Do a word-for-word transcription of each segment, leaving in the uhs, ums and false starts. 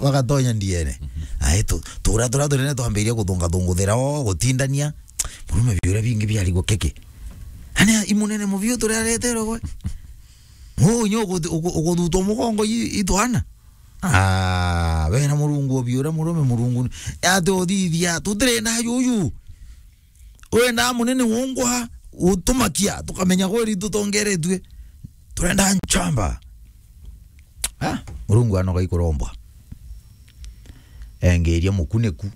wakatonya ndiene ai tu tura tura tura twambiria guthunga thunguthira o gutindania murume biura bingi byari gukeke hana imunene muvio tura retero gwe o nyo uguthutwo mugongo itwana ah wena murungu biura murume murungu ate thithia tutire na yuyu wena munene wongwa utumakia tukamenya gori tutongeretwe turenda nchamba ah murungu anoga ikorombwa engeria mukuneku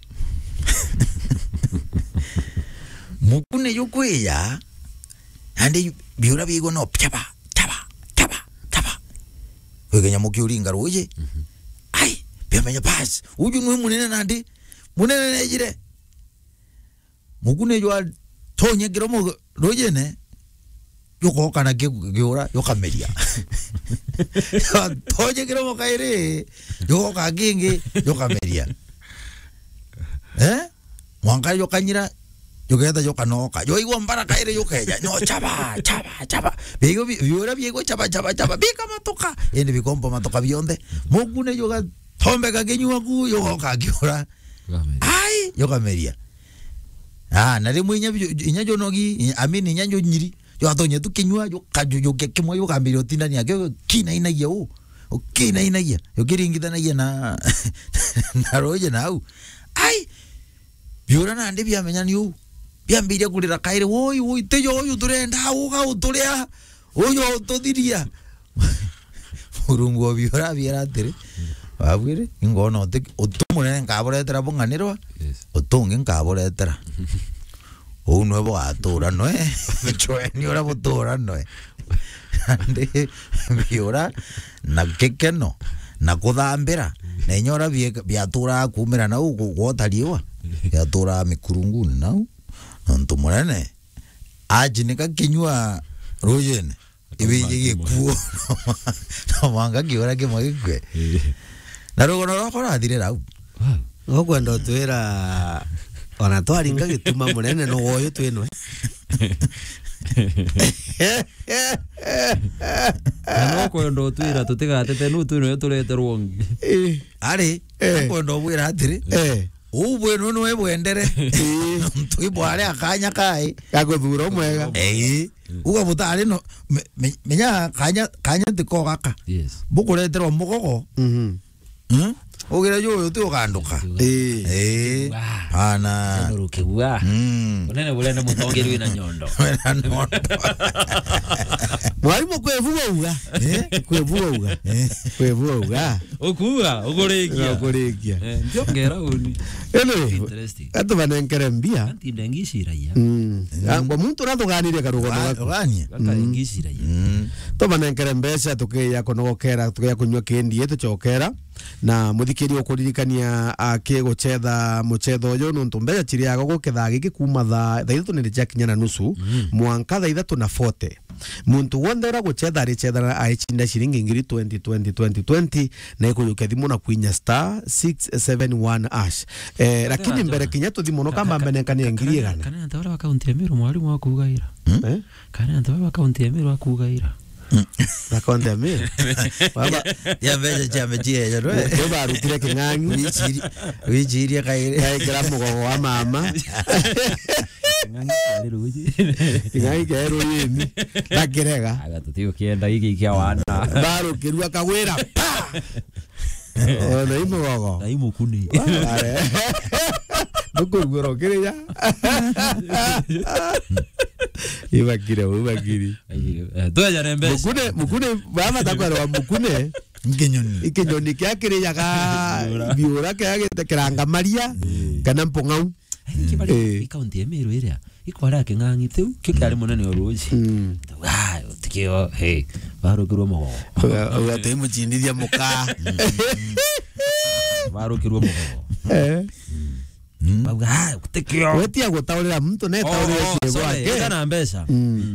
mukune yokweya ande biura bigo no chaba chaba chaba chaba wegenya mukiuringa roje ai bemenya pas uju no munene nande munene nejire mukune yo tonye giromo roje ne yoko kana giora yokameria tonye giromo kaire yoko kagenge yokameria eh mwanga yokanyira yogeta yokanoka yo igwa mbara kaire yokeja no chaba chaba chaba bigo biora bigo chaba chaba chaba bika matoka ene bikompo matoka bionde mukune yoga tombe kagenywa ku yoko kagiora ai yokameria ah nari mwinya inyajo nogi amini inyajo nyiri yo atonye tukinywa yo kajo yo kekemo yo kambiro tindani yake kina ina yo kina ina ya yo kiringita na ya na na roje na au ai biura na ande bia menya niu bia mbiria kulira kaire woi woi te yo yo turenda uga uturea oyo utodiria urungu biura biara tere abwire ingono te utumune ngaboretera bonganirwa utunge ngaboretera o nuevo atura no eh choeni ora botora no eh ande biora na kekeno na kuthambira na inyora biatura kumira na gotariwa biatura mikurunguni na nto munene ajinika kinywa rojene ibije gikuo no manga kiora kimagikwe na rogono rokora thire rau okwenda twira ona twaringa gituma munene no woyo twino no kwenda twira tutigatete nu twino turete rwongi ari kwenda bwira atiri eh ubwe no no ebwendere twibware akanya kai gaguthura mwega eh uga butari no menya kanya kanya tiko gaka yes bukuretero mugogo mhm hm ogira yo tu ganduka eh eh ana nurukegwa mm onene bulene mutongeri na nyondo mwalimu kwevuga uga eh kwevuga uga eh kwevuga uga okuga ugorekia ugorekia ndio ngera uni ene interesting atu banengere mbia anti ndengishiraia mm ngwa muntu rathuganire karugo gani akangishiraia mm to banengere mbesa tukiya konogokera tukiya kunywa kendi yetu chokera na muthikiri okuririkania akigochetha muchetho yo nuntu mbeca chiriaga guketha giki kuma tha tha ithu ni jakinya na nusu mwanka tha ithatu na forty muntu wonde ura guchetha ri chetha aichinda shilingi ngiri twenty twenty twenty twenty na ikuyuke thimu na kwinya star six seven one ash eh lakini mbere kinya tu thimu no kamba mbenekania ngiri igana kana ntawala account ya miru mwalimu wa kugaira eh kana ntawala account ya miru wa kugaira na konde me baba ya beje chame chie ya ro ko barutire kingangu wichiri wichiri kaire ya kira mugogo wa mama ngangi ari ruji kingangu kero yini bakirega agatutio kienda iki kia wana baro kirua kawira oh no imugogo na imukuni nukuguro kiria ibakire ubakiri toya rembe mukune mukune baba takwara mukune ngenyoni ikinyoni kyakire yaga biura kyagete kiranga maria kana mpongau kibali ikaunti emero area ikwara kingangi tu kikari munene oruji ah tikio hey baro kirwo mo ugate muchindiria muka baro kirwo mo eh baba tikio wetia gutaurira mtu ne taurira kibo ake kana mbesa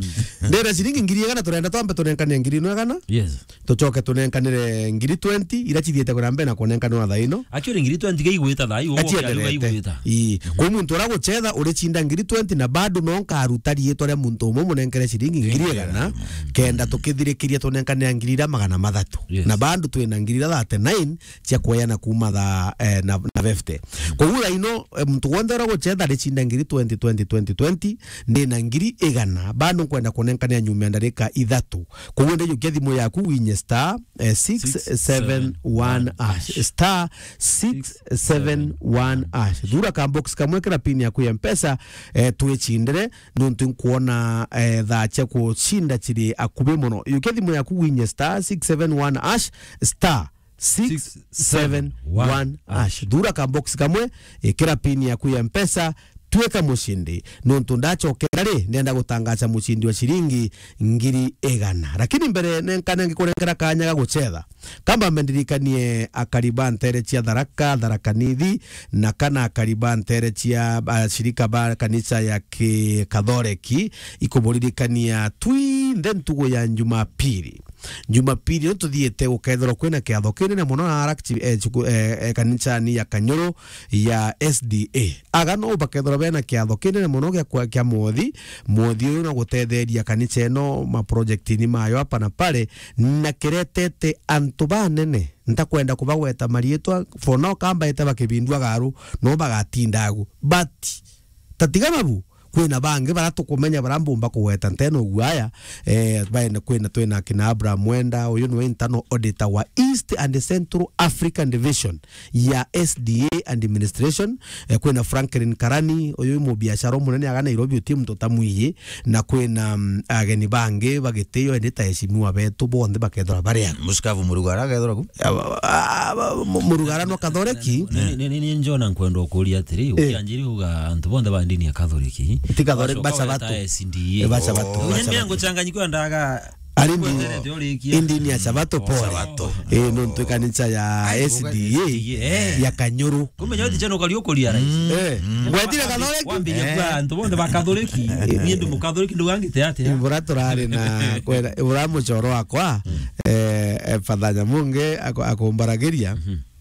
ndera ciringi ngiri igana turenda twambe tunenkane ngiri no igana yes tucoke tunenkanire ngiri twenty ira cithiete kurambe na kunenkana tha ino akio ngiri twenty geigwita tha iwo geigwita i ko muntu ura gucetha uri cinda ngiri twenty na bado no karuta rietwa ria muntu umwe munenkere ciringi ngiri igana kenda tukithirikiria tunenkane ngiri ira magana mathatu na bado twina ngiri ira thirty-nine cia kueyana kuma tha eh, na, na fifty koguo ino eh, muntu wothe ura gucetha ri cinda ngiri twenty twenty twenty twenty ndi na ngiri igana bado kwenda kunenkania nyumia ndarika ithatu koguo ndi yukia thimu yaku winye star eh, six seven one ash star six seven one ash dura ka box kamwe kira pin yaku ya mpesa eh, twicindire nuntu nkuona eh, tha cia kucinda chiri akubi muno yukia thimu yaku winye star six seven one ash star six seven one ash dura ka box kamwe ikira pin yaku ya mpesa tuweka mushindi nuntu ndachokera ri ndenda gutangaza mushindi wa shiringi ngiri igana lakini mbere nenkana ngikurenkera kanya ga gucetha kamba mendirikanie akariba ntere cia Tharaka Tharaka Nithi na kana akariba ntere cia uh, shirika ba kanisa ya Kathoreki ikuburirikania twi ndentugo ya Jumapili Jumapili no tuthiete gukethero kwina kiatho kinene muno na arakti eh, eh, kanisa ni ya Kanyoro ya S D A agano bakethero bena kiatho kinene muno gya kwa kya mothi mothi uyu no gutetheria kanisa eno ma project ni mayo hapa na pale na kiretete antu banene ntakwenda kubagweta marietwa for now kamba ete bakibindwa garu no bagatindagu but tatigamabu kwina bange baratukumenya barambumba kuweta nteno guaya eh baina kwina twina kina Abraham Mwenda uyu ni internal auditor wa East and Central African Division ya S D A administration eh, kwina Franklin Karani uyu mu biashara munene aga Nairobi team totamuiye na kwina um, ageni bange bagiteyo endeta heshimiwa betu bonde bakethora baria muskavu murugara gethora ku murugara no Kathoreki ni ni ni njona nkwenda okuria atiri ukianjiri uga antu bonde bandini ya Kathoreki tikadore bacha batu e bacha batu nyembe ngochanganyiko ndaga alindi indini ya sabato pole eh nontu kanisa ya S D A ya Kanyoro kumenya oti chano kali okolia rais eh ngwetire Kathoreki wambije kwa antu bonde ba Kathoreki ni ndu mu Kathoreki ndugangite ate ibura turari na kwera ibura muchoro wakwa eh Father Munge akombarageria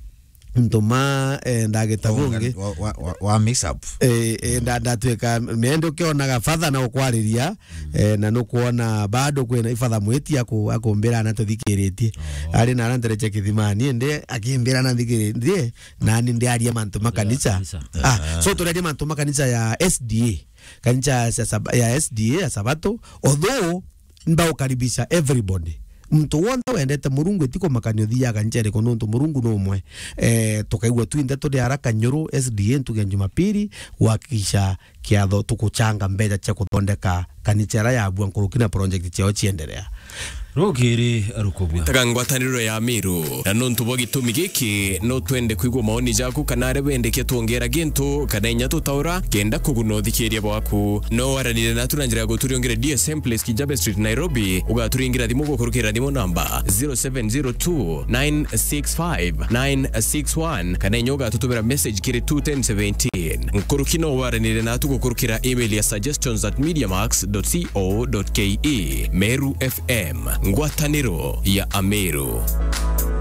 ntoma eh, ndagetabunge wa, wa, wa, wa mix up eh, eh ndatweka mendo kionaga father na ukwariria mm. eh, na no kuona bado kwena ifadha mweti yako akombera na tuthikiritie oh. ari na randere chekithimani ende akimbera na thikiritie nani ndi ari mantu makanisa ah, ah so turadi mantu makanisa ya S D A kanisa ya S D A ya Sabato although ndao karibisha everybody mtu wonda wendete murungu etiko makanyo thiaga njere ko nonto murungu no mwe eh tukaigwa twinde tuli Haraka Nyoro S D A tuge Jumapili wakisha kiatho tukuchanga mbele cha kuthondeka kanisa ya abua nkurukina project chao chiendelea rogere arukobwa tagangwataniro ya Miru na nontu bo gitumi giki no twende kwigwa maoni jaku kanare wendeke tuongera gintu kanenya tutaura kenda kuguno thikiria bwaku no waranire na turangira go turiongere D S M Place Kijabe Street Nairobi ugaturingira thimu gukurukira thimu namba zero seven zero two nine six five nine six one kanenya ugatutubira message kiri two ten seventeen nkurukino waranire na tugukurukira email ya suggestions at mediamax dot co dot ke Meru F M ngwataniro ya Ameru.